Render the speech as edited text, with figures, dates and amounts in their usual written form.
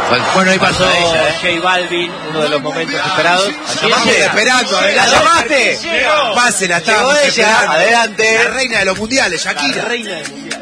Bueno, ahí pasó J Balvin, uno de los momentos esperados. Esperando, ¿la llamaste? Pásenla, estábamos esperando. Adelante. La reina de los mundiales, Shakira. La reina del mundial.